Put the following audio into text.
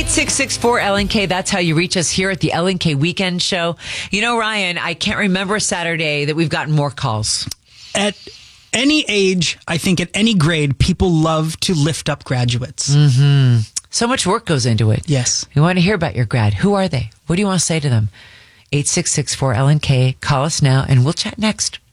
866-4LNK. That's how you reach us here at the LNK Weekend Show. You know, Ryan, I can't remember a Saturday that we've gotten more calls. At any age, I think at any grade, people love to lift up graduates. So much work goes into it. Yes. We want to hear about your grad. Who are they? What do you want to say to them? 866-4LNK. Call us now and we'll chat next.